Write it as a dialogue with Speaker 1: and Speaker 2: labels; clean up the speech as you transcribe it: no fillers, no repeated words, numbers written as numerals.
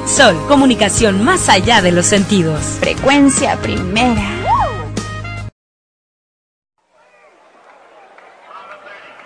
Speaker 1: Sol, comunicación más allá de los sentidos.
Speaker 2: Frecuencia primera.